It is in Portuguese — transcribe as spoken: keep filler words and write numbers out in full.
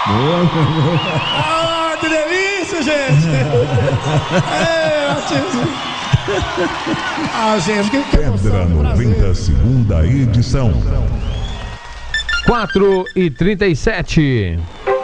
Ah, que delícia, gente! É, ah, gente, que, que Pedra noventa, segunda edição. quatro e trinta e sete.